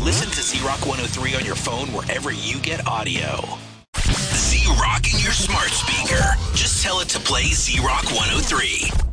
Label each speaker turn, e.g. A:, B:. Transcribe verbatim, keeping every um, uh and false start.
A: Listen to Z-Rock one oh three on your phone wherever you get audio. Z-Rock in your smart speaker. Just tell it to play Z-Rock one oh three.